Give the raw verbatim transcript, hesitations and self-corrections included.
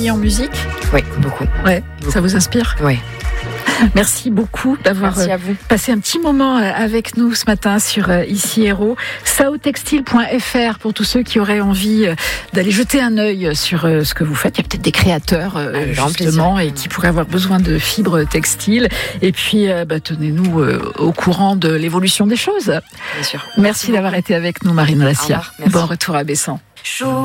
En musique ? Oui, beaucoup. Ouais, beaucoup. Ça vous inspire ? Oui. Merci beaucoup d'avoir Merci à vous. passé un petit moment avec nous ce matin sur Ici Héros. saotextile point f r pour tous ceux qui auraient envie d'aller jeter un œil sur ce que vous faites. Il y a peut-être des créateurs Avec justement et qui pourraient avoir besoin de fibres textiles. Et puis, bah, tenez-nous au courant de l'évolution des choses. Bien sûr. Merci, Merci d'avoir été avec nous, Marine Lassia. Bon retour à Bessan.